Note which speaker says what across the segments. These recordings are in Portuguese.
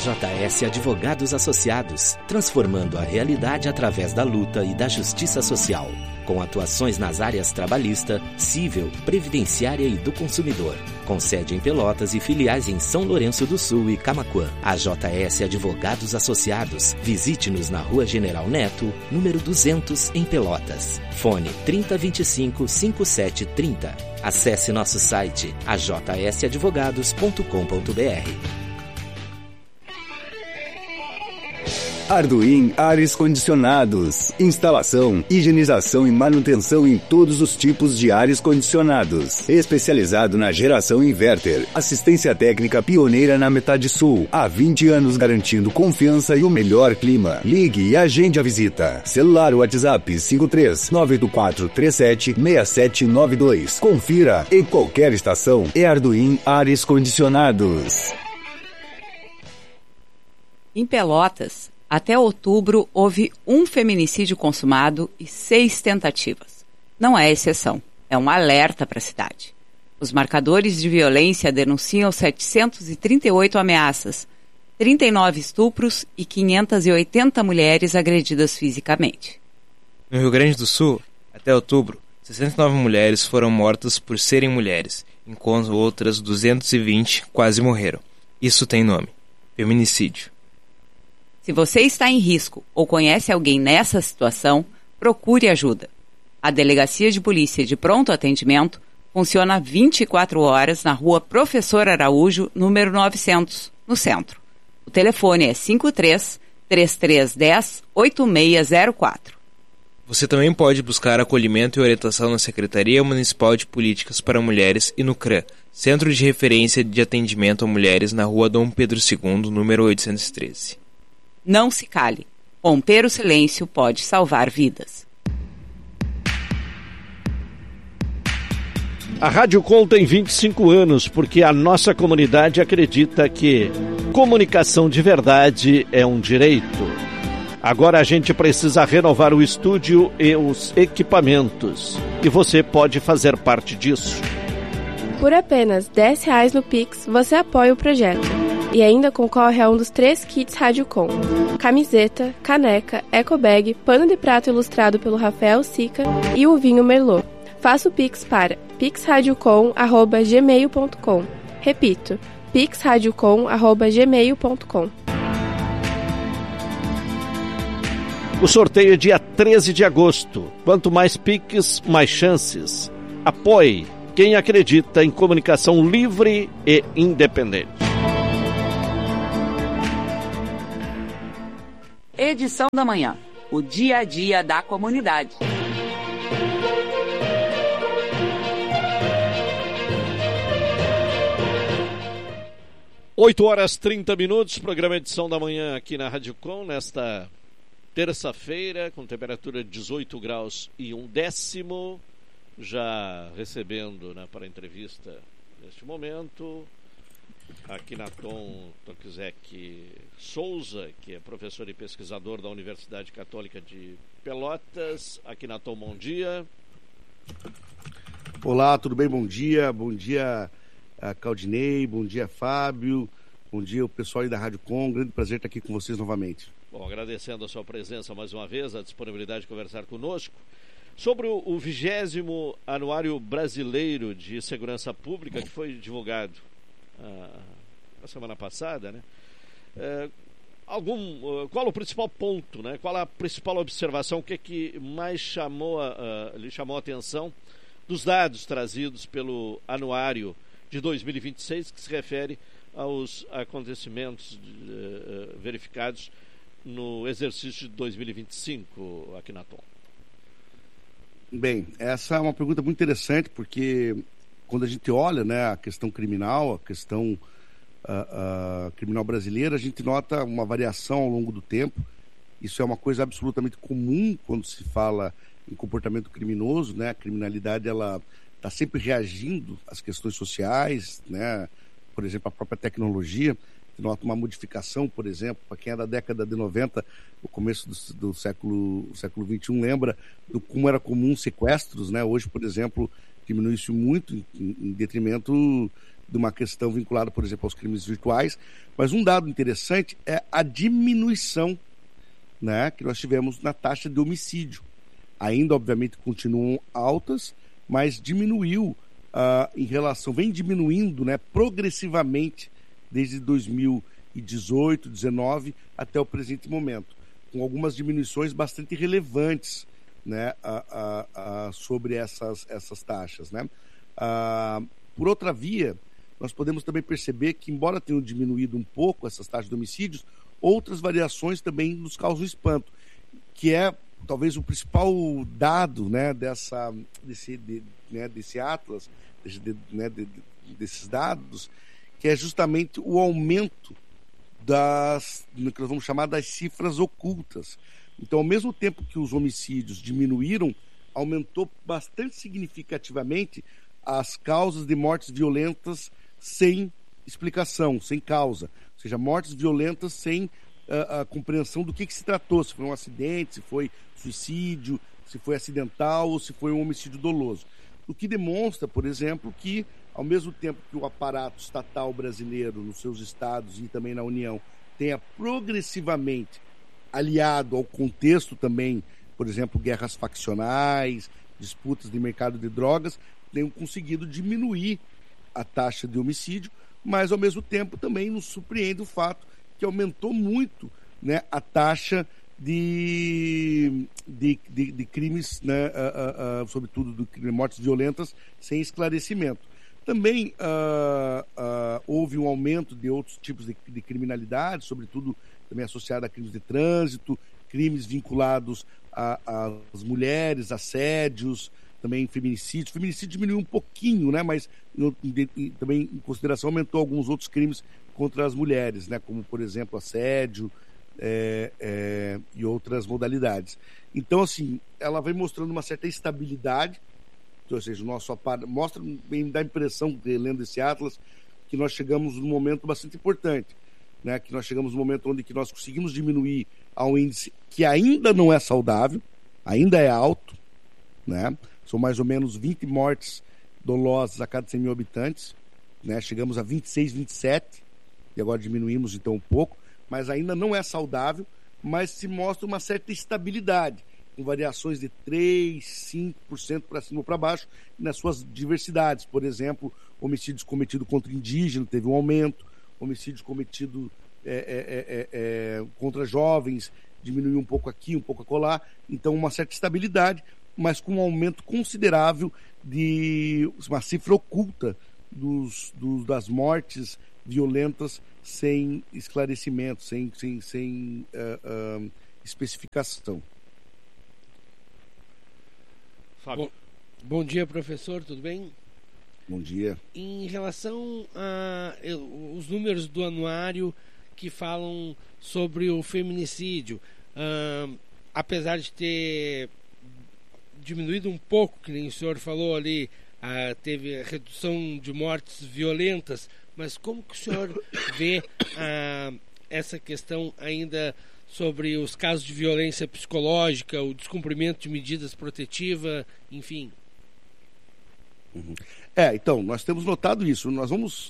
Speaker 1: AJS Advogados Associados, transformando a realidade através da luta e da justiça social, com atuações nas áreas trabalhista, civil, previdenciária e do consumidor, com sede em Pelotas e filiais em São Lourenço do Sul e Camaquã. AJS Advogados Associados. Visite-nos na Rua General Neto, número 200, em Pelotas. Fone 3025-5730. Acesse nosso site ajsadvogados.com.br.
Speaker 2: Arduin Ares Condicionados. Instalação, higienização e manutenção em todos os tipos de ares condicionados. Especializado na geração inverter. Assistência técnica pioneira na metade sul. Há 20 anos garantindo confiança e o melhor clima. Ligue e agende a visita. Celular WhatsApp 53-98437-6792. Confira. Em qualquer estação é Arduin Ares Condicionados.
Speaker 3: Em Pelotas, até outubro, houve um feminicídio consumado e 6 tentativas. Não é exceção, é um alerta para a cidade. Os marcadores de violência denunciam 738 ameaças, 39 estupros e 580 mulheres agredidas fisicamente.
Speaker 4: No Rio Grande do Sul, até outubro, 69 mulheres foram mortas por serem mulheres, enquanto outras 220 quase morreram. Isso tem nome: feminicídio.
Speaker 3: Se você está em risco ou conhece alguém nessa situação, procure ajuda. A Delegacia de Polícia de Pronto Atendimento funciona 24 horas na Rua Professor Araújo, número 900, no centro. O telefone é 53-3310-8604.
Speaker 4: Você também pode buscar acolhimento e orientação na Secretaria Municipal de Políticas para Mulheres e no CRAM, Centro de Referência de Atendimento a Mulheres, na Rua Dom Pedro II, número 813.
Speaker 3: Não se cale. Romper o silêncio pode salvar vidas.
Speaker 5: A Rádio Com tem 25 anos porque a nossa comunidade acredita que comunicação de verdade é um direito. Agora a gente precisa renovar o estúdio e os equipamentos. E você pode fazer parte disso.
Speaker 6: Por apenas R$10 no Pix, você apoia o projeto. E ainda concorre a um dos 3 kits Rádio Com: camiseta, caneca, ecobag, pano de prato ilustrado pelo Rafael Sica e o vinho Merlot. Faça o Pix para pixradiocom@gmail.com. Repito, pixradiocom@gmail.com.
Speaker 5: O sorteio é dia 13 de agosto. Quanto mais Pix, mais chances. Apoie quem acredita em comunicação livre e independente.
Speaker 3: Edição da manhã. O dia a dia da comunidade.
Speaker 5: Oito horas 30 minutos, programa Edição da Manhã aqui na Rádio Com, nesta terça-feira, com temperatura de 18 graus e 1/10, já recebendo, né, para a entrevista neste momento, Akhenaton Tokizek Souza, que é professor e pesquisador da Universidade Católica de Pelotas. Akhenaton, bom dia.
Speaker 7: Olá, tudo bem? Bom dia Claudinei, bom dia Fábio, bom dia o pessoal aí da Rádio Com, um grande prazer estar aqui com vocês novamente.
Speaker 5: Bom, agradecendo a sua presença mais uma vez, a disponibilidade de conversar conosco sobre o 20º Anuário Brasileiro de Segurança Pública, que foi divulgado na semana passada, né? Qual o principal ponto, né? Qual a principal observação? O que mais lhe chamou a atenção dos dados trazidos pelo anuário de 2026, que se refere aos acontecimentos verificados no exercício de 2025, Akhenaton?
Speaker 7: Bem, essa é uma pergunta muito interessante, porque quando a gente olha, né, a questão criminal, a questão criminal brasileira, a gente nota uma variação ao longo do tempo. Isso é uma coisa absolutamente comum quando se fala em comportamento criminoso, né? A criminalidade, ela está sempre reagindo às questões sociais, né? Por exemplo, a própria tecnologia, que nota uma modificação, por exemplo, para quem é da década de 90, o começo do século XXI, lembra do como era comum sequestros, né? Hoje, por exemplo, diminuiu-se muito em detrimento de uma questão vinculada, por exemplo, aos crimes virtuais, mas um dado interessante é a diminuição, né, que nós tivemos na taxa de homicídio. Ainda, obviamente, continuam altas, mas diminuiu em relação, vem diminuindo, né, progressivamente desde 2018, 2019 até o presente momento, com algumas diminuições bastante relevantes, né, sobre essas taxas, né. Por outra via, nós podemos também perceber que, embora tenham diminuído um pouco essas taxas de homicídios, outras variações também nos causam espanto, que é talvez o principal dado, né, desse atlas, desses dados, que é justamente o aumento no que nós vamos chamar das cifras ocultas. Então, ao mesmo tempo que os homicídios diminuíram, aumentou bastante significativamente as causas de mortes violentas sem explicação, sem causa. Ou seja, mortes violentas sem a compreensão do que se tratou, se foi um acidente, se foi suicídio, se foi acidental ou se foi um homicídio doloso. O que demonstra, por exemplo, que ao mesmo tempo que o aparato estatal brasileiro nos seus estados e também na União tenha progressivamente aliado ao contexto também, por exemplo, guerras faccionais, disputas de mercado de drogas, tenham conseguido diminuir a taxa de homicídio, mas ao mesmo tempo também nos surpreende o fato que aumentou muito, né, a taxa de crimes, né, sobretudo de mortes violentas sem esclarecimento. Também houve um aumento de outros tipos de criminalidade, sobretudo também associado a crimes de trânsito, crimes vinculados às mulheres, assédios, também feminicídio. Feminicídio diminuiu um pouquinho, né, mas também em consideração aumentou alguns outros crimes contra as mulheres, né, como, por exemplo, assédio e outras modalidades. Então, assim, ela vem mostrando uma certa estabilidade, ou seja, o nosso aparato mostra, me dá a impressão, lendo esse atlas, que nós chegamos num momento bastante importante, né, que nós chegamos num momento onde que nós conseguimos diminuir ao índice que ainda não é saudável, ainda é alto, né, são mais ou menos 20 mortes dolosas a cada 100 mil habitantes, né, chegamos a 26, 27, e agora diminuímos então um pouco, mas ainda não é saudável, mas se mostra uma certa estabilidade, com variações de 3, 5% para cima ou para baixo, nas suas diversidades. Por exemplo, homicídios cometidos contra indígenas teve um aumento, homicídios cometidos contra jovens diminuiu um pouco aqui, um pouco acolá, então uma certa estabilidade, mas com um aumento considerável de uma cifra oculta das mortes violentas sem esclarecimento, sem especificação.
Speaker 8: Fábio. Bom dia, professor, tudo bem?
Speaker 7: Bom dia.
Speaker 8: Em relação aos números do anuário que falam sobre o feminicídio, apesar de ter diminuído um pouco, que nem o senhor falou ali, teve a redução de mortes violentas, mas como que o senhor vê essa questão ainda sobre os casos de violência psicológica, o descumprimento de medidas protetivas, enfim?
Speaker 7: Então, nós temos notado isso. Nós vamos...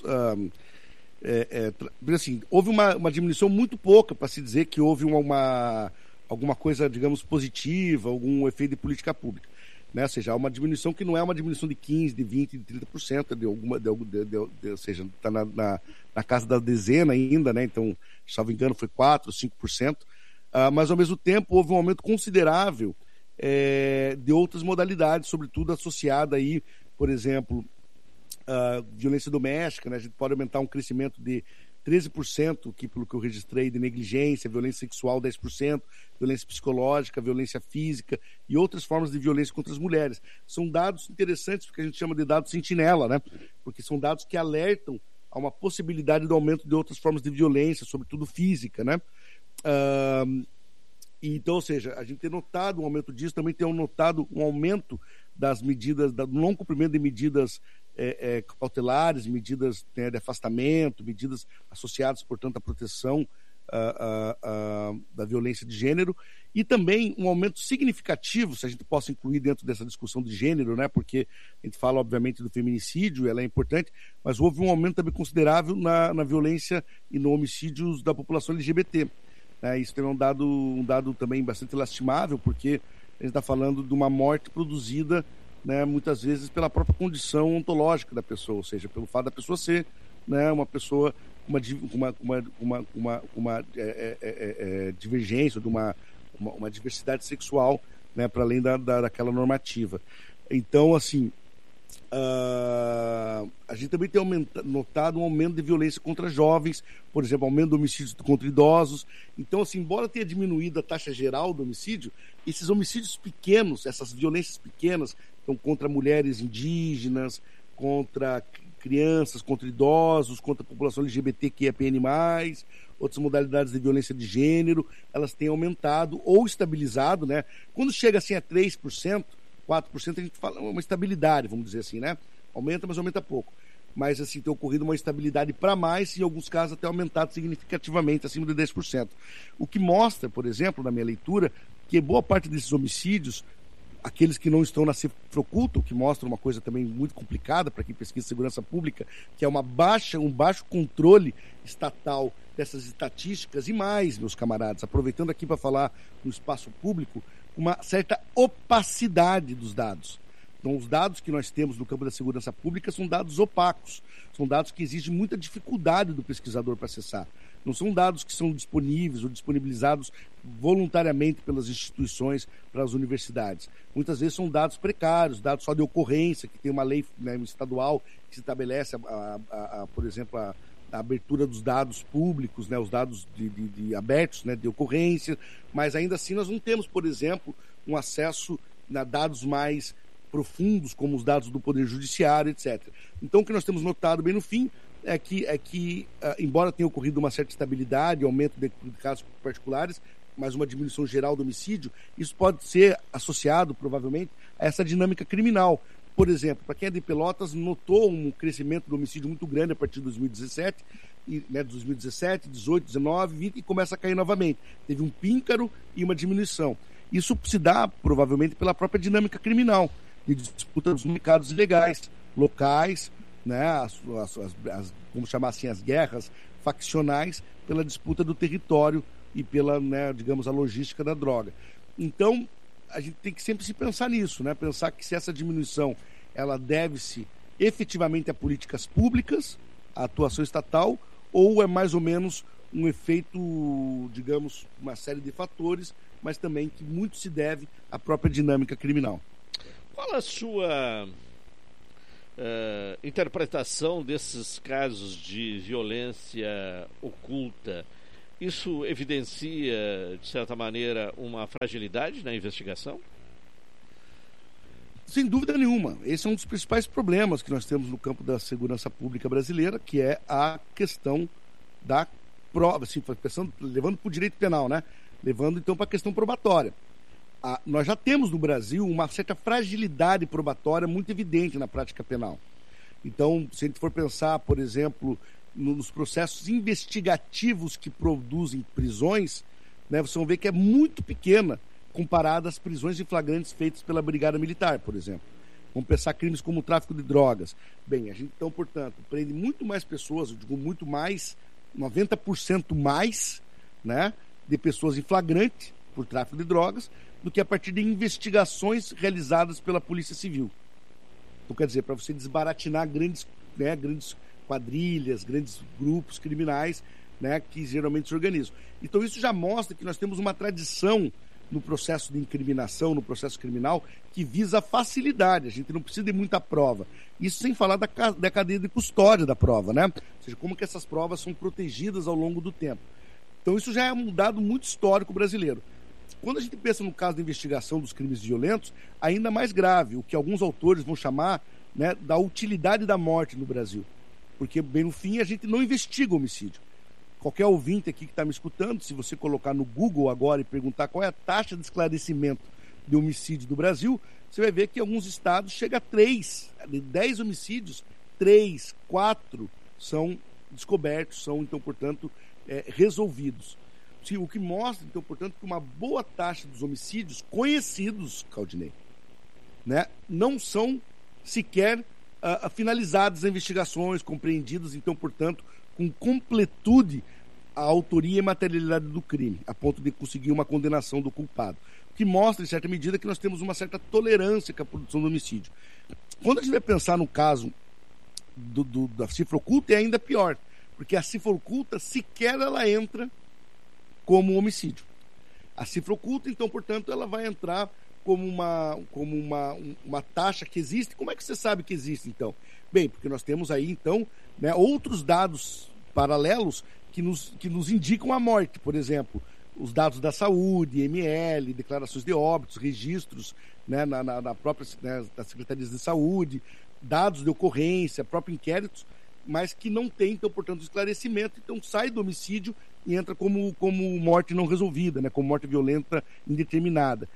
Speaker 7: assim, houve uma diminuição muito pouca para se dizer que houve alguma coisa, digamos, positiva, algum efeito de política pública. Né? Ou seja, há uma diminuição que não é uma diminuição de 15%, de 20%, de 30%, ou seja, está na casa da dezena ainda, né? Então, se não me engano, foi 4%, 5%. Mas, ao mesmo tempo, houve um aumento considerável de outras modalidades, sobretudo associada aí, por exemplo, violência doméstica, né? A gente pode aumentar um crescimento de 13%, que pelo que eu registrei, de negligência, violência sexual 10%, violência psicológica, violência física e outras formas de violência contra as mulheres. São dados interessantes, porque a gente chama de dados sentinela, né? Porque são dados que alertam a uma possibilidade do aumento de outras formas de violência, sobretudo física, né? Então, ou seja, a gente tem notado um aumento disso, também tem notado um aumento das medidas, do não cumprimento de medidas cautelares, medidas, né, de afastamento, medidas associadas, portanto, à proteção da violência de gênero, e também um aumento significativo, se a gente possa incluir dentro dessa discussão de gênero, né, porque a gente fala, obviamente, do feminicídio, ela é importante, mas houve um aumento também considerável na violência e no homicídios da população LGBT. Isso também é um dado também bastante lastimável, porque a gente está falando de uma morte produzida, né, muitas vezes pela própria condição ontológica da pessoa, ou seja, pelo fato da pessoa ser, né, uma pessoa com uma divergência, de uma diversidade sexual, né, para além daquela normativa. Então, assim, a gente também tem notado um aumento de violência contra jovens, por exemplo, aumento de homicídios contra idosos. Então, assim, embora tenha diminuído a taxa geral do homicídio, esses homicídios pequenos, essas violências pequenas, então contra mulheres indígenas, contra crianças, contra idosos, contra a população LGBTQIAPN+, outras modalidades de violência de gênero, elas têm aumentado ou estabilizado, né? Quando chega assim a 3%, 4%, a gente fala uma estabilidade, vamos dizer assim, né? Aumenta, mas aumenta pouco. Mas, assim, tem ocorrido uma estabilidade para mais e, em alguns casos, até aumentado significativamente, acima de 10%. O que mostra, por exemplo, na minha leitura, que boa parte desses homicídios, aqueles que não estão na cifra oculta, o que mostra uma coisa também muito complicada para quem pesquisa segurança pública, que é um baixo controle estatal dessas estatísticas, e mais, meus camaradas, aproveitando aqui para falar no espaço público, uma certa opacidade dos dados. Então, os dados que nós temos no campo da segurança pública são dados opacos, são dados que exigem muita dificuldade do pesquisador para acessar. Não são dados que são disponíveis ou disponibilizados voluntariamente pelas instituições para as universidades. Muitas vezes são dados precários, dados só de ocorrência, que tem uma lei, né, estadual que estabelece, por exemplo, a abertura dos dados públicos, né, os dados de abertos, né, de ocorrência, mas ainda assim nós não temos, por exemplo, um acesso a dados mais profundos, como os dados do Poder Judiciário, etc. Então, o que nós temos notado bem no fim é que embora tenha ocorrido uma certa estabilidade, aumento de casos particulares, mas uma diminuição geral do homicídio, isso pode ser associado, provavelmente, a essa dinâmica criminal. Por exemplo, para quem é de Pelotas, notou um crescimento do homicídio muito grande a partir de 2017, né, 2017, 18, 19, 20, e começa a cair novamente. Teve um píncaro e uma diminuição. Isso se dá, provavelmente, pela própria dinâmica criminal, de disputa dos mercados ilegais, locais, né, vamos chamar assim, as guerras faccionais, pela disputa do território e pela, né, digamos, a logística da droga. Então, a gente tem que sempre se pensar nisso, né? Pensar que se essa diminuição ela deve-se efetivamente a políticas públicas, a atuação estatal, ou é mais ou menos um efeito, digamos, uma série de fatores, mas também que muito se deve à própria dinâmica criminal.
Speaker 5: Qual a sua interpretação desses casos de violência oculta? Isso evidencia, de certa maneira, uma fragilidade na investigação?
Speaker 7: Sem dúvida nenhuma. Esse é um dos principais problemas que nós temos no campo da segurança pública brasileira, que é a questão da prova, assim, levando para o direito penal, né? Levando, então, para a questão probatória. Nós já temos no Brasil uma certa fragilidade probatória muito evidente na prática penal. Então, se a gente for pensar, por exemplo, nos processos investigativos que produzem prisões, né, vocês vão ver que é muito pequena comparada às prisões em flagrantes feitas pela Brigada Militar, por exemplo. Vamos pensar crimes como o tráfico de drogas. Bem, a gente, então, portanto, prende muito mais pessoas, eu digo muito mais, 90% mais, né, de pessoas em flagrante por tráfico de drogas, do que a partir de investigações realizadas pela Polícia Civil. Então, quer dizer, para você desbaratinar grandes quadrilhas, grandes grupos criminais, né, que geralmente se organizam. Então, isso já mostra que nós temos uma tradição no processo de incriminação, no processo criminal, que visa a facilidade. A gente não precisa de muita prova. Isso sem falar da cadeia de custódia da prova, né? Ou seja, como que essas provas são protegidas ao longo do tempo. Então, isso já é um dado muito histórico brasileiro. Quando a gente pensa no caso da investigação dos crimes violentos, ainda mais grave, o que alguns autores vão chamar, né, da utilidade da morte no Brasil. Porque, bem no fim, a gente não investiga o homicídio. Qualquer ouvinte aqui que está me escutando, se você colocar no Google agora e perguntar qual é a taxa de esclarecimento de homicídio do Brasil, você vai ver que em alguns estados chega a 3. De 10 homicídios, 3, 4 são descobertos, são, então, portanto, resolvidos. O que mostra, então, portanto, que uma boa taxa dos homicídios conhecidos, Claudinei, né, não são sequer finalizadas as investigações, compreendidas, então, portanto, com completude a autoria e materialidade do crime, a ponto de conseguir uma condenação do culpado. O que mostra, em certa medida, que nós temos uma certa tolerância com a produção do homicídio. Quando a gente vai pensar no caso da cifra oculta, é ainda pior, porque a cifra oculta sequer ela entra como homicídio. A cifra oculta, então, portanto, ela vai entrar como uma taxa que existe. Como é que você sabe que existe, então? Bem, porque nós temos aí, então, né, outros dados paralelos que nos indicam a morte. Por exemplo, os dados da saúde, ML, declarações de óbitos, registros, né, na própria, né, das secretarias de saúde, dados de ocorrência, próprio inquéritos, mas que não tem, então, portanto, esclarecimento. Então, sai do homicídio e entra como morte não resolvida, né, como morte violenta indeterminada.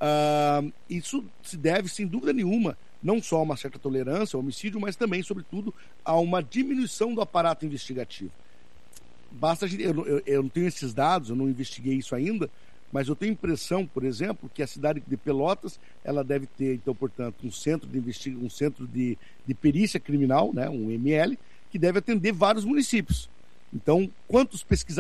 Speaker 7: Isso se deve, sem dúvida nenhuma, não só a uma certa tolerância ao homicídio, mas também, sobretudo, a uma diminuição do aparato investigativo. Basta eu não tenho esses dados, eu não investiguei isso ainda, mas eu tenho impressão, por exemplo, que a cidade de Pelotas, ela deve ter, então, portanto, um centro de perícia criminal, né, um ML, que deve atender vários municípios. Então, quantos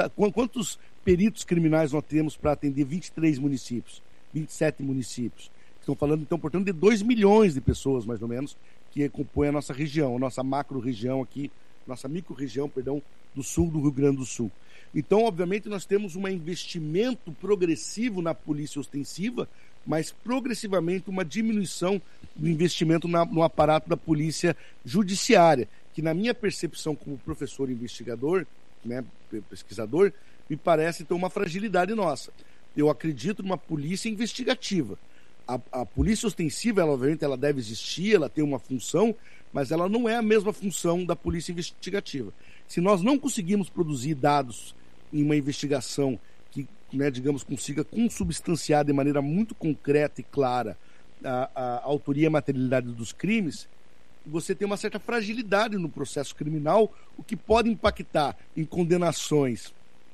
Speaker 7: peritos criminais nós temos para atender 23 municípios, 27 municípios? Estão falando, então, portanto, de 2 milhões de pessoas, mais ou menos, que compõem a nossa região, a nossa macro-região aqui, nossa micro-região, perdão, do sul do Rio Grande do Sul. Então, obviamente, nós temos um investimento progressivo na polícia ostensiva, mas progressivamente uma diminuição do investimento no aparato da polícia judiciária, que na minha percepção como professor investigador, né, pesquisador, me parece, então, uma fragilidade nossa. Eu acredito numa polícia investigativa. A polícia ostensiva, ela, obviamente, ela deve existir, ela tem uma função, mas ela não é a mesma função da polícia investigativa. Se nós não conseguimos produzir dados em uma investigação que, né, digamos, consiga consubstanciar de maneira muito concreta e clara a autoria e a materialidade dos crimes, você tem uma certa fragilidade no processo criminal, o que pode impactar em condenações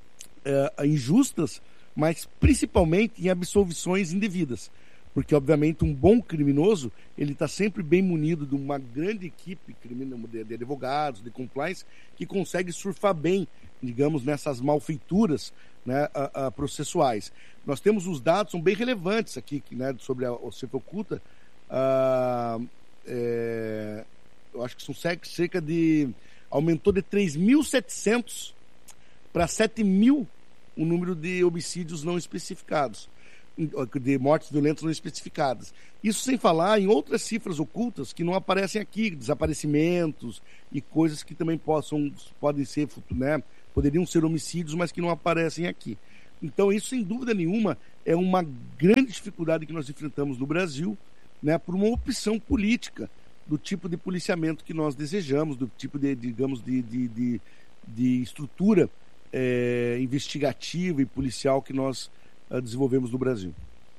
Speaker 7: injustas, mas principalmente em absolvições indevidas. Porque, obviamente, um bom criminoso, ele está sempre bem munido de uma grande equipe de advogados, de compliance, que consegue surfar bem, digamos, nessas malfeituras, né, processuais. Nós temos os dados, são bem relevantes aqui, né, sobre a cifra oculta. Eu acho que são cerca de... Aumentou de 3.700 para 7.000 o número de homicídios não especificados, de mortes violentas não especificadas. Isso sem falar em outras cifras ocultas que não aparecem aqui, desaparecimentos e coisas que também podem ser, né, poderiam ser homicídios, mas que não aparecem aqui. Então isso, sem dúvida nenhuma, é uma grande dificuldade que nós enfrentamos no Brasil, né, por uma opção política do tipo de policiamento que nós desejamos, do tipo de, digamos, de estrutura investigativa e policial que nós desenvolvemos no Brasil.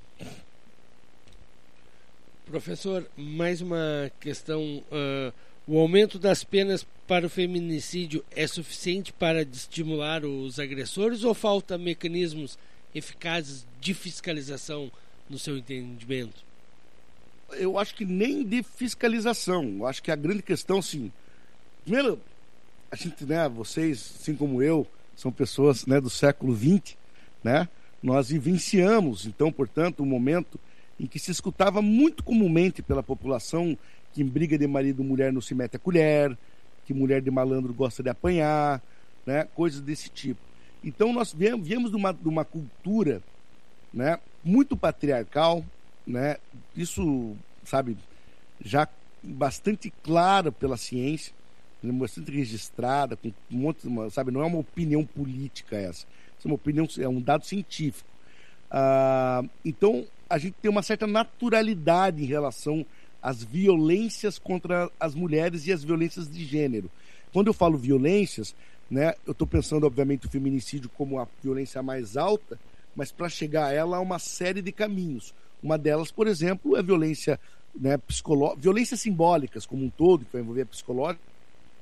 Speaker 8: Professor, mais uma questão. O aumento das penas para o feminicídio é suficiente para estimular os agressores ou falta mecanismos eficazes de fiscalização, no seu entendimento?
Speaker 7: Eu acho que nem de fiscalização. Eu acho que a grande questão, assim, primeiro, a gente, né, vocês, assim como eu, são pessoas, né, do século XX, né? Nós vivenciamos, então, portanto, um momento em que se escutava muito comumente pela população que em briga de marido mulher não se mete a colher, que mulher de malandro gosta de apanhar, né? Coisas desse tipo. Então nós viemos de uma cultura, né, muito patriarcal, né? Isso, sabe, já bastante claro pela ciência, bastante registrada, com um monte, sabe, não é uma opinião política essa. É uma opinião, é um dado científico. Então, a gente tem uma certa naturalidade em relação às violências contra as mulheres e as violências de gênero. Quando eu falo violências, né, eu estou pensando, obviamente, o feminicídio como a violência mais alta, mas para chegar a ela há uma série de caminhos. Uma delas, por exemplo, é a violência, né, violências simbólicas como um todo, que vai envolver a psicológica,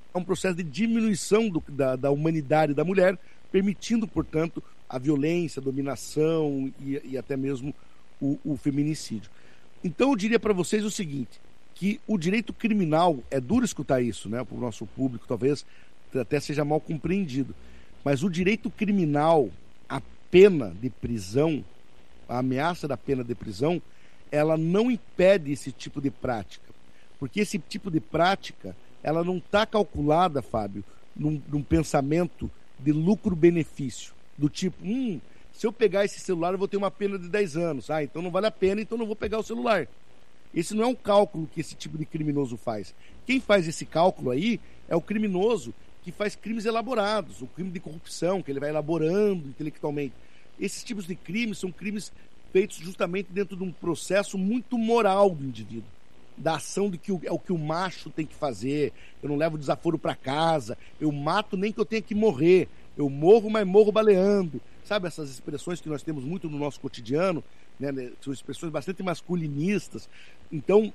Speaker 7: é um processo de diminuição da humanidade da mulher, permitindo, portanto, a violência, a dominação e até mesmo o feminicídio. Então eu diria para vocês o seguinte, que o direito criminal, é duro escutar isso, né, para o nosso público, talvez até seja mal compreendido, mas o direito criminal, a pena de prisão, a ameaça da pena de prisão, ela não impede esse tipo de prática, porque esse tipo de prática, ela não está calculada, Fábio, num pensamento de lucro-benefício, do tipo, se eu pegar esse celular eu vou ter uma pena de 10 anos, então não vale a pena, então não vou pegar o celular. Esse não é um cálculo que esse tipo de criminoso faz. Quem faz esse cálculo aí é o criminoso que faz crimes elaborados, o crime de corrupção, que ele vai elaborando intelectualmente. Esses tipos de crimes são crimes feitos justamente dentro de um processo muito moral do indivíduo, da ação de que é o que o macho tem que fazer. Eu não levo desaforo para casa, eu mato nem que eu tenha que morrer, eu morro, mas morro baleando. Sabe essas expressões que nós temos muito no nosso cotidiano, né? São expressões bastante masculinistas. Então,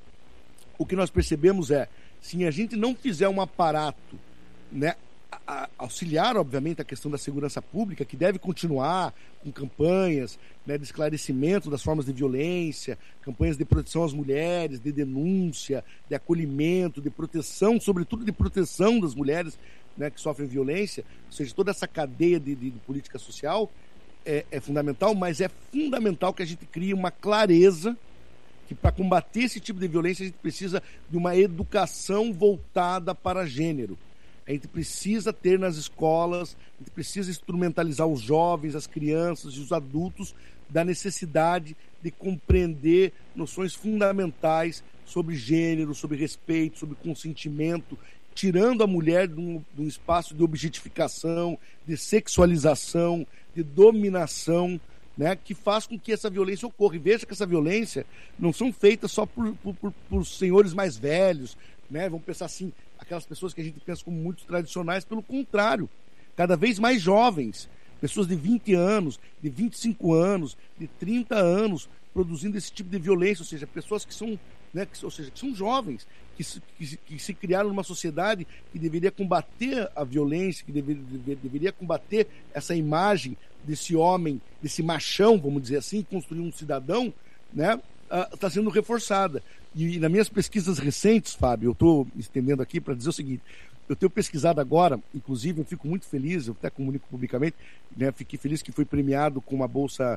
Speaker 7: o que nós percebemos é, se a gente não fizer um aparato, né, auxiliar, obviamente, a questão da segurança pública, que deve continuar com campanhas, né, de esclarecimento das formas de violência, campanhas de proteção às mulheres, de denúncia, de acolhimento, de proteção, sobretudo de proteção das mulheres, né, que sofrem violência, ou seja, toda essa cadeia de política social é fundamental, mas é fundamental que a gente crie uma clareza que para combater esse tipo de violência a gente precisa de uma educação voltada para gênero. A gente precisa ter nas escolas, a gente precisa instrumentalizar os jovens, as crianças e os adultos da necessidade de compreender noções fundamentais sobre gênero, sobre respeito, sobre consentimento, tirando a mulher de um espaço de objetificação, de sexualização, de dominação, né, que faz com que essa violência ocorra. E veja que essa violência não são feitas só por senhores mais velhos, né? Vamos pensar assim, aquelas pessoas que a gente pensa como muito tradicionais, pelo contrário, cada vez mais jovens, pessoas de 20 anos, de 25 anos, de 30 anos, produzindo esse tipo de violência, ou seja, pessoas que são, né, que são jovens, que se criaram numa sociedade que deveria combater a violência, que deveria combater essa imagem desse homem, desse machão, vamos dizer assim, construir um cidadão, né, está sendo reforçada. E nas minhas pesquisas recentes, Fábio, eu estou estendendo aqui para dizer o seguinte, eu tenho pesquisado agora, inclusive eu fico muito feliz, eu até comunico publicamente, né, fiquei feliz que foi premiado com uma bolsa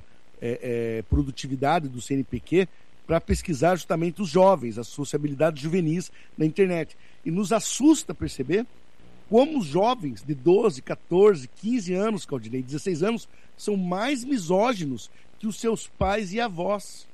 Speaker 7: produtividade do CNPq, para pesquisar justamente os jovens, as sociabilidades juvenis na internet. E nos assusta perceber como os jovens de 12, 14, 15 anos, Claudinei, 16 anos, são mais misóginos que os seus pais e avós.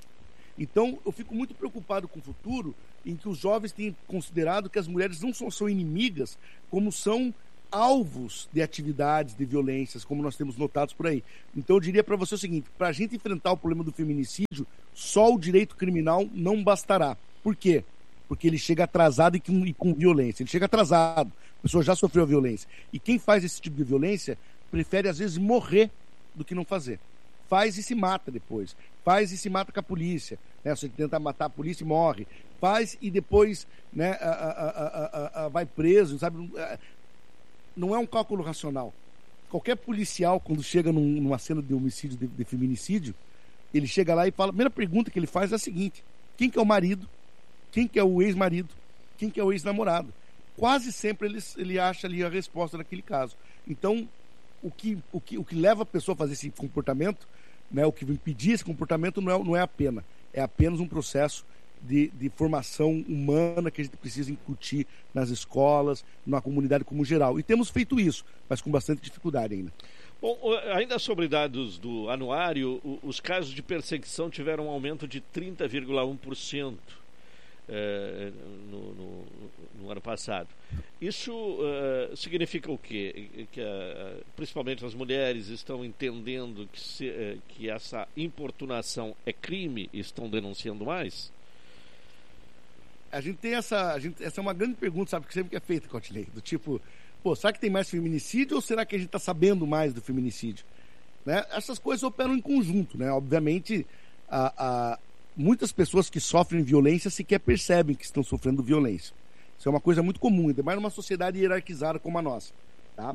Speaker 7: Então, eu fico muito preocupado com o futuro em que os jovens têm considerado que as mulheres não são inimigas, como são alvos de atividades, de violências, como nós temos notado por aí. Então eu diria para você o seguinte, para a gente enfrentar o problema do feminicídio, só o direito criminal não bastará. Por quê? Porque ele chega atrasado e com violência. Ele chega atrasado, a pessoa já sofreu a violência. E quem faz esse tipo de violência prefere às vezes morrer do que não fazer. Faz e se mata depois. Faz e se mata com a polícia. Né? Você tenta matar a polícia e morre. Faz e depois, né, vai preso, sabe? Não é um cálculo racional. Qualquer policial, quando chega numa cena de homicídio, de feminicídio, ele chega lá e fala, a primeira pergunta que ele faz é a seguinte, quem que é o marido? Quem que é o ex-marido? Quem que é o ex-namorado? Quase sempre ele acha ali a resposta naquele caso. Então, o que leva a pessoa a fazer esse comportamento, né, o que vai impedir esse comportamento não é a pena, é apenas um processo de formação humana que a gente precisa incutir nas escolas, na comunidade como geral. E temos feito isso, mas com bastante dificuldade ainda.
Speaker 5: Bom, ainda sobre dados do anuário, os casos de perseguição tiveram um aumento de 30,1% no ano passado. Isso significa o quê? Que principalmente as mulheres estão entendendo que essa importunação é crime e estão denunciando mais?
Speaker 7: A gente tem essa é uma grande pergunta, sabe, que sempre que é feita, Cotilei, do tipo, será que tem mais feminicídio ou será que a gente está sabendo mais do feminicídio? Né? Essas coisas operam em conjunto, né? Obviamente, muitas pessoas que sofrem violência sequer percebem que estão sofrendo violência. Isso é uma coisa muito comum, ainda mais numa sociedade hierarquizada como a nossa. Tá?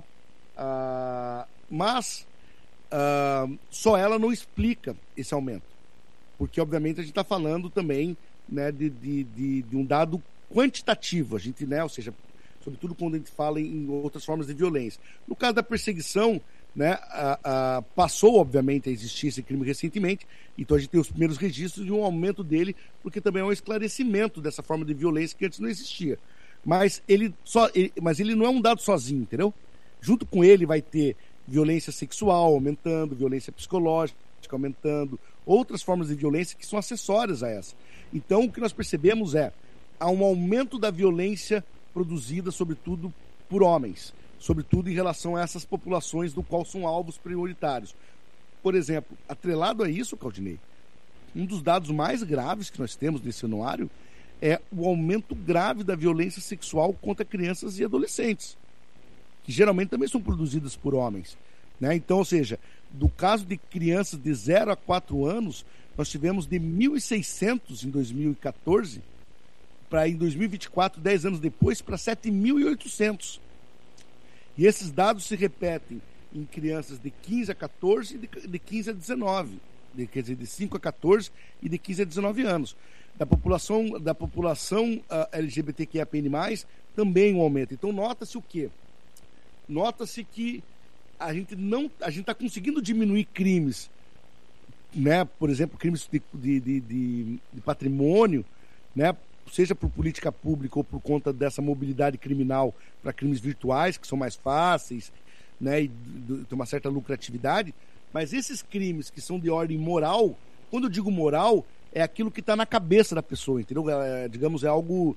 Speaker 7: Mas só ela não explica esse aumento. Porque, obviamente, a gente está falando também, né, de um dado quantitativo. A gente, né, ou seja, sobretudo quando a gente fala em outras formas de violência. No caso da perseguição, né, passou, obviamente, a existir esse crime recentemente, então a gente tem os primeiros registros de um aumento dele, porque também é um esclarecimento dessa forma de violência que antes não existia. Mas ele não é um dado sozinho, entendeu? Junto com ele vai ter violência sexual aumentando, violência psicológica aumentando, outras formas de violência que são acessórias a essa. Então, o que nós percebemos há um aumento da violência produzida, sobretudo, por homens, sobretudo em relação a essas populações do qual são alvos prioritários. Por exemplo, atrelado a isso, Claudinei, um dos dados mais graves que nós temos nesse anuário é o aumento grave da violência sexual contra crianças e adolescentes, que geralmente também são produzidas por homens. Né? Então, ou seja, do caso de crianças de 0 a 4 anos, nós tivemos de 1.600 em 2014, para em 2024, 10 anos depois, para 7.800. E esses dados se repetem em crianças de 15 a 14 e de 15 a 19. Quer dizer, de 5 a 14 e de 15 a 19 anos. Da população LGBTQIAPN+, também um aumento. Então, nota-se o quê? Nota-se que a gente está conseguindo diminuir crimes, né? Por exemplo, crimes de patrimônio, né? Seja por política pública ou por conta dessa mobilidade criminal para crimes virtuais, que são mais fáceis, né? E tem uma certa lucratividade. Mas esses crimes que são de ordem moral, quando eu digo moral, é aquilo que está na cabeça da pessoa, entendeu? Digamos, é algo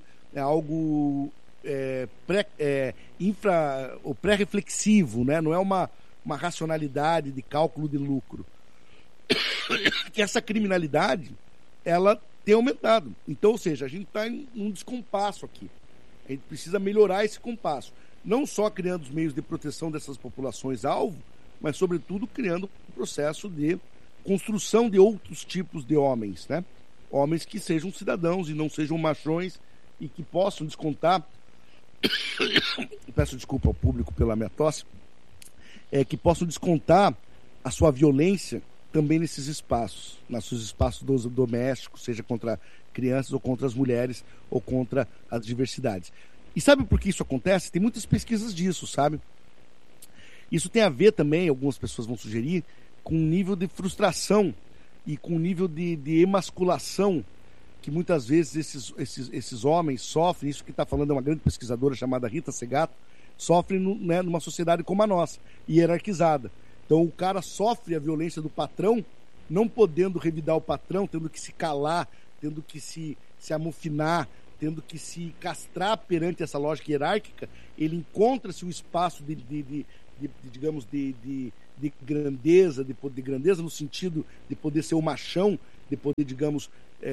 Speaker 7: pré-reflexivo, né? Não é uma racionalidade de cálculo de lucro. Que essa criminalidade, ela tem aumentado. Então, ou seja, a gente está em um descompasso aqui. A gente precisa melhorar esse compasso. Não só criando os meios de proteção dessas populações-alvo, mas, sobretudo, criando um processo de construção de outros tipos de homens, né? Homens que sejam cidadãos e não sejam machões e que possam descontar... Peço desculpa ao público pela minha tosse. Que possam descontar a sua violência também nesses espaços, nos espaços domésticos, seja contra crianças ou contra as mulheres ou contra as diversidades. E sabe por que isso acontece? Tem muitas pesquisas disso, sabe? Isso tem a ver também, algumas pessoas vão sugerir, com um nível de frustração e com um nível de emasculação que muitas vezes esses homens sofrem. Isso que está falando é uma grande pesquisadora chamada Rita Segato, sofrem numa sociedade como a nossa, hierarquizada. Então o cara sofre a violência do patrão, não podendo revidar o patrão, tendo que se calar, tendo que se amofinar, tendo que se castrar perante essa lógica hierárquica. Ele encontra-se um espaço digamos, de grandeza, de grandeza no sentido de poder ser o machão, de poder, digamos,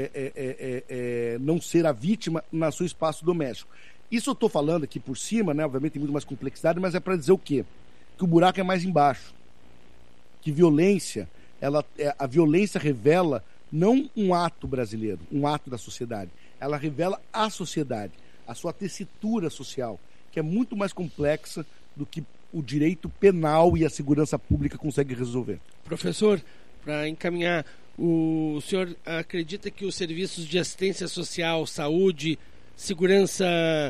Speaker 7: não ser a vítima no seu espaço doméstico. Isso eu estou falando aqui por cima, né? Obviamente tem muito mais complexidade, mas é para dizer o quê? Que o buraco é mais embaixo. Que violência, a violência revela não um ato brasileiro, um ato da sociedade. Ela revela a sociedade, a sua tessitura social, que é muito mais complexa do que o direito penal e a segurança pública conseguem resolver.
Speaker 8: Professor, para encaminhar, o senhor acredita que os serviços de assistência social, saúde, segurança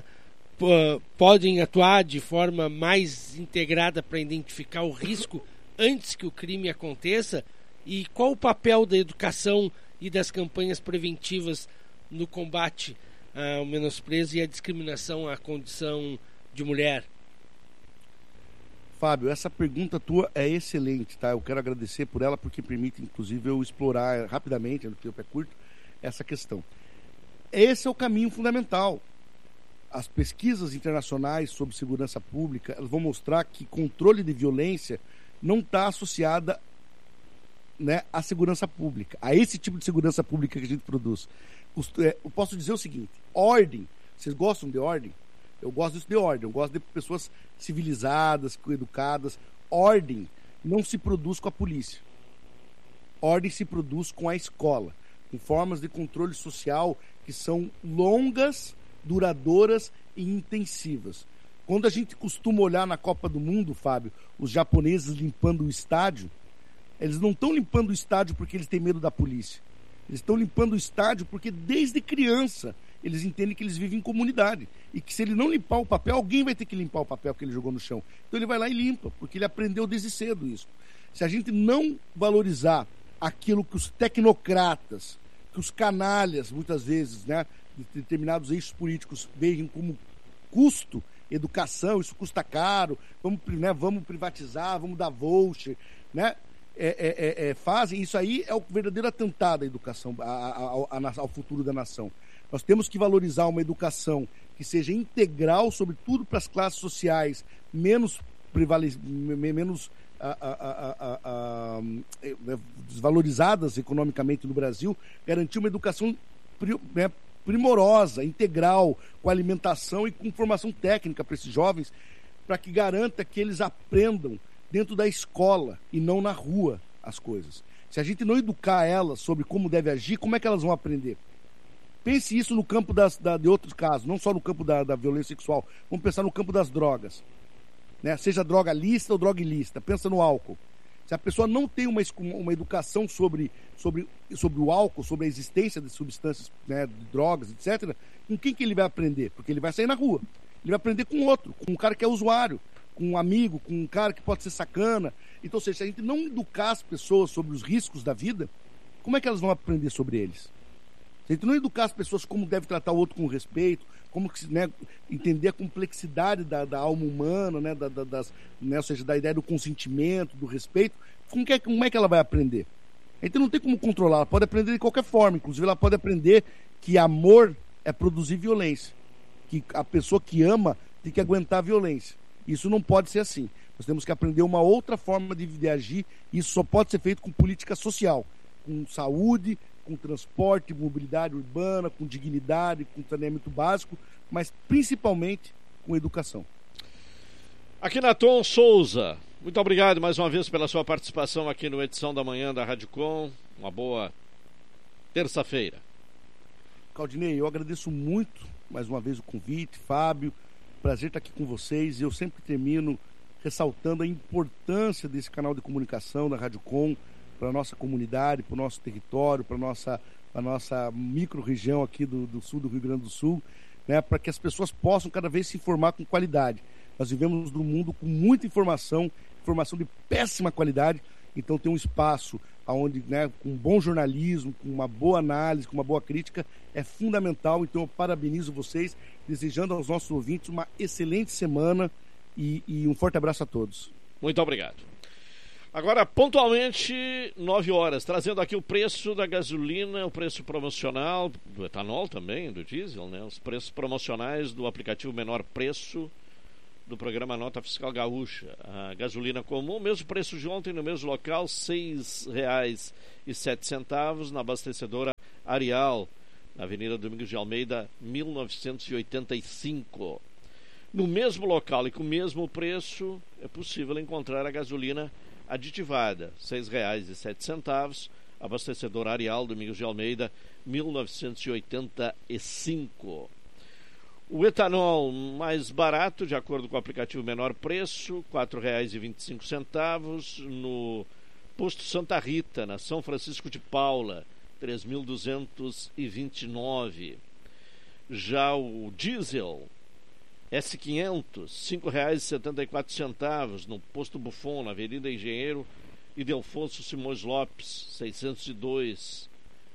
Speaker 8: podem atuar de forma mais integrada para identificar o risco antes que o crime aconteça? E qual o papel da educação e das campanhas preventivas no combate ao menosprezo e à discriminação à condição de mulher?
Speaker 7: Fábio, essa pergunta tua é excelente, tá? Eu quero agradecer por ela, porque permite, inclusive, eu explorar rapidamente, no tempo é curto, essa questão. Esse é o caminho fundamental. As pesquisas internacionais sobre segurança pública, elas vão mostrar que controle de violência não está associada, né, à segurança pública, a esse tipo de segurança pública que a gente produz. Eu posso dizer o seguinte: ordem. Vocês gostam de ordem? Eu gosto disso de ordem, eu gosto de pessoas civilizadas, educadas. Ordem não se produz com a polícia. Ordem se produz com a escola, com formas de controle social que são longas, duradouras e intensivas. Quando a gente costuma olhar na Copa do Mundo, Fábio, os japoneses limpando o estádio, eles não estão limpando o estádio porque eles têm medo da polícia. Eles estão limpando o estádio porque desde criança eles entendem que eles vivem em comunidade e que se ele não limpar o papel, alguém vai ter que limpar o papel que ele jogou no chão. Então ele vai lá e limpa, porque ele aprendeu desde cedo isso. Se a gente não valorizar aquilo que os tecnocratas, que os canalhas, muitas vezes, né, de determinados eixos políticos veem como custo, educação, isso custa caro, vamos privatizar, vamos dar voucher, né? Fazem isso aí, é o verdadeiro atentado à educação, ao futuro da nação. Nós temos que valorizar uma educação que seja integral, sobretudo para as classes sociais menos desvalorizadas economicamente no Brasil, garantir uma educação primorosa, integral, com alimentação e com formação técnica para esses jovens, para que garanta que eles aprendam dentro da escola e não na rua as coisas. Se a gente não educar elas sobre como deve agir, como é que elas vão aprender? Pense isso no campo de outros casos, não só no campo da violência sexual. Vamos pensar no campo das drogas, né? Seja droga lícita ou droga ilícita. Pensa no álcool. Se a pessoa não tem uma educação sobre o álcool, sobre a existência de substâncias, né, de drogas, etc., com quem que ele vai aprender? Porque ele vai sair na rua. Ele vai aprender com outro, com um cara que é usuário, com um amigo, com um cara que pode ser sacana. Então, se a gente não educar as pessoas sobre os riscos da vida, como é que elas vão aprender sobre eles? Se a gente não educar as pessoas como deve tratar o outro com respeito, como que, né, entender a complexidade da alma humana, né, ou seja, da ideia do consentimento, do respeito, como é que ela vai aprender? A gente não tem como controlar, ela pode aprender de qualquer forma, inclusive ela pode aprender que amor é produzir violência, que a pessoa que ama tem que aguentar a violência. Isso não pode ser assim. Nós temos que aprender uma outra forma de agir, e isso só pode ser feito com política social, com saúde, com transporte, mobilidade urbana, com dignidade, com saneamento básico, mas principalmente com educação.
Speaker 5: Aqui na Tom Souza, muito obrigado mais uma vez pela sua participação aqui no Edição da Manhã da Rádio Com. Uma boa terça-feira.
Speaker 7: Claudinei, eu agradeço muito mais uma vez o convite, Fábio, prazer estar aqui com vocês. Eu sempre termino ressaltando a importância desse canal de comunicação da Rádio Com para a nossa comunidade, para o nosso território, para a nossa micro-região aqui do sul do Rio Grande do Sul, né, para que as pessoas possam cada vez se informar com qualidade. Nós vivemos num mundo com muita informação de péssima qualidade, então tem um espaço onde, né, com bom jornalismo, com uma boa análise, com uma boa crítica, é fundamental. Então eu parabenizo vocês, desejando aos nossos ouvintes uma excelente semana e um forte abraço a todos.
Speaker 5: Muito obrigado. Agora, pontualmente, 9 horas, trazendo aqui o preço da gasolina, o preço promocional, do etanol também, do diesel, né? Os preços promocionais do aplicativo Menor Preço do programa Nota Fiscal Gaúcha. A gasolina comum, mesmo preço de ontem no mesmo local, R$ 6,07, na abastecedora Areal, na Avenida Domingos de Almeida, 1985. No mesmo local e com o mesmo preço, é possível encontrar a gasolina aditivada, R$ 6,07, abastecedor Areal, Domingos de Almeida, 1985. O etanol mais barato, de acordo com o aplicativo Menor Preço, R$ 4,25, no posto Santa Rita, na São Francisco de Paula, 3.229. Já o diesel S500, R$ 5,74, no posto Buffon, na Avenida Engenheiro Ildefonso Simões Lopes, 602,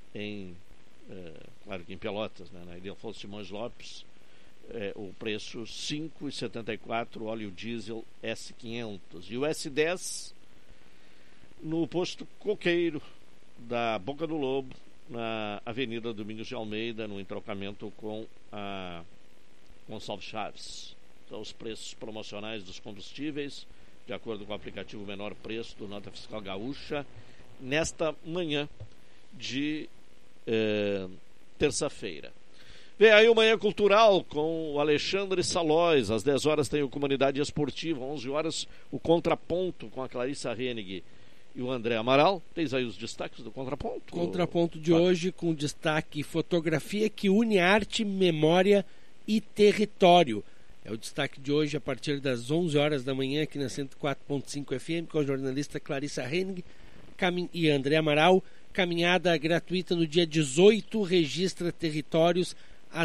Speaker 5: claro que em Pelotas, né, na Ildefonso Simões Lopes, o preço R$ 5,74, óleo diesel S500. E o S10 no posto Coqueiro da Boca do Lobo, na Avenida Domingos de Almeida, no entrocamento com a Gonçalves Chaves. São os preços promocionais dos combustíveis, de acordo com o aplicativo Menor Preço do Nota Fiscal Gaúcha, nesta manhã de terça-feira. Vem aí o Manhã Cultural com o Alexandre Salóis. Às 10 horas tem o Comunidade Esportiva, 11 horas o Contraponto com a Clarissa Hennig e o André Amaral. Tens aí os destaques do Contraponto?
Speaker 8: Contraponto de hoje com destaque fotografia que une arte, memória e território. É o destaque de hoje a partir das 11 horas da manhã aqui na 104.5 FM com a jornalista Clarissa Henning e André Amaral. Caminhada gratuita no dia 18, registra territórios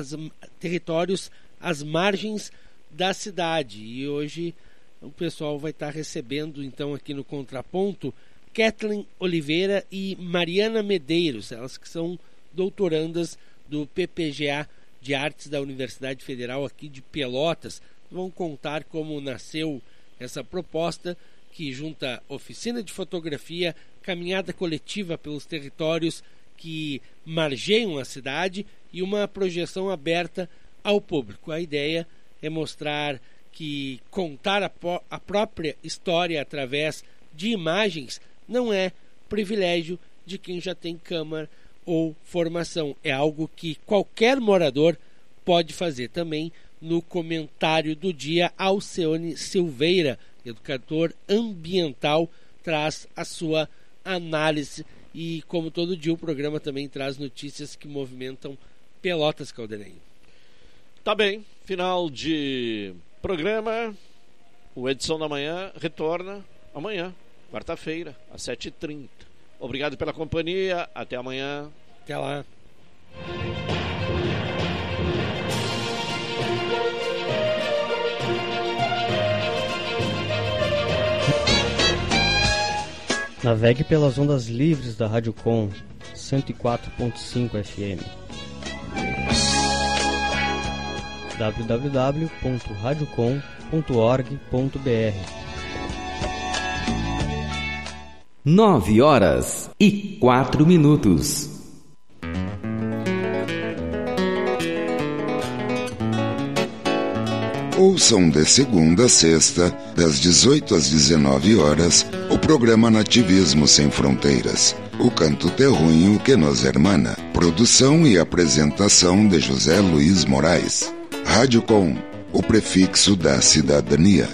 Speaker 8: às margens da cidade. E hoje o pessoal vai estar recebendo então aqui no Contraponto Kathleen Oliveira e Mariana Medeiros, elas que são doutorandas do PPGA de Artes da Universidade Federal aqui de Pelotas. Vão contar como nasceu essa proposta que junta oficina de fotografia, caminhada coletiva pelos territórios que margeiam a cidade e uma projeção aberta ao público. A ideia é mostrar que contar a própria história através de imagens não é privilégio de quem já tem câmara ou formação. É algo que qualquer morador pode fazer. Também no comentário do dia, Alceone Silveira, educador ambiental, traz a sua análise. E como todo dia o programa também traz notícias que movimentam Pelotas, Caldenei.
Speaker 5: Tá bem, final de programa. O Edição da Manhã retorna amanhã, quarta-feira, às 7h30. Obrigado pela companhia, até amanhã.
Speaker 8: Até lá.
Speaker 9: Navegue pelas ondas livres da Rádio Com 104.5 FM. www.radiocom.org.br
Speaker 1: 9h04.
Speaker 10: Ouçam de segunda a sexta, das 18 às 19 horas, o programa Nativismo Sem Fronteiras, o canto terruinho que nos hermana. Produção e apresentação de José Luiz Moraes. Rádio Com, o prefixo da cidadania.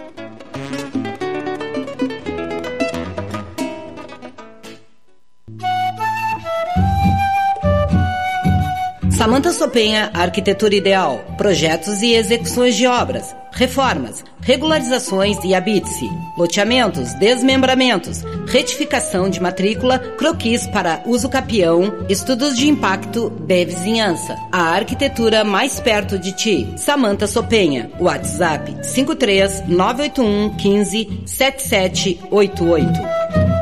Speaker 11: Samanta Sopenha, Arquitetura Ideal, projetos e execuções de obras, reformas, regularizações e habite-se, loteamentos, desmembramentos, retificação de matrícula, croquis para uso capião, estudos de impacto de vizinhança. A arquitetura mais perto de ti. Samanta Sopenha, WhatsApp 53981 15 7788.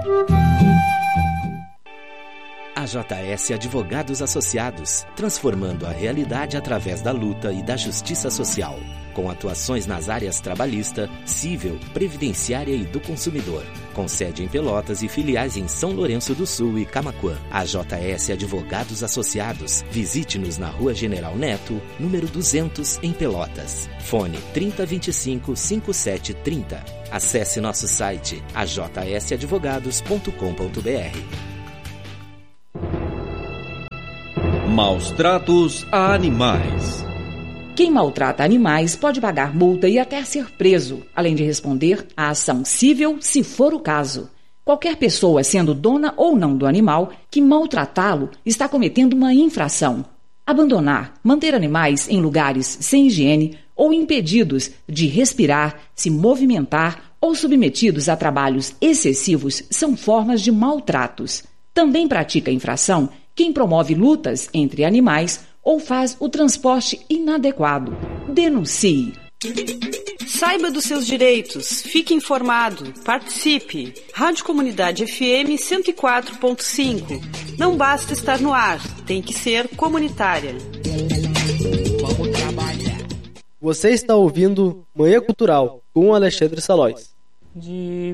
Speaker 1: AJS Advogados Associados, transformando a realidade através da luta e da justiça social, com atuações nas áreas trabalhista, civil, previdenciária e do consumidor, com sede em Pelotas e filiais em São Lourenço do Sul e Camaquã. AJS Advogados Associados, visite-nos na Rua General Neto, número 200, em Pelotas. Fone 3025-5730. Acesse nosso site ajsadvogados.com.br.
Speaker 12: Maus tratos a animais.
Speaker 13: Quem maltrata animais pode pagar multa e até ser preso, além de responder à ação civil se for o caso. Qualquer pessoa, sendo dona ou não do animal, que maltratá-lo está cometendo uma infração. Abandonar, manter animais em lugares sem higiene ou impedidos de respirar, se movimentar ou submetidos a trabalhos excessivos são formas de maltratos. Também pratica infração quem promove lutas entre animais ou faz o transporte inadequado. Denuncie.
Speaker 14: Saiba dos seus direitos, fique informado, participe. Rádio Comunidade FM 104.5. Não basta estar no ar, tem que ser comunitária.
Speaker 15: Vamos trabalhar. Você está ouvindo Manhã Cultural com Alexandre Salóis.